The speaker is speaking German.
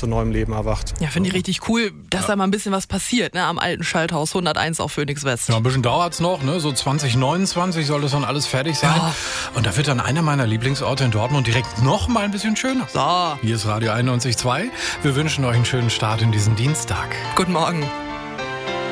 zu neuem Leben erwacht. Ja, finde ich richtig cool, dass da mal ein bisschen was passiert, ne, am alten Schalthaus 101 auf Phoenix West. Ja, ein bisschen dauert's noch, ne? So 2029 soll das dann alles fertig sein. Ja. Und da wird dann einer meiner Lieblingsorte in Dortmund direkt noch mal ein bisschen schöner. So, Hier ist Radio 91.2. Wir wünschen euch einen schönen Start in diesen Dienstag. guten Morgen.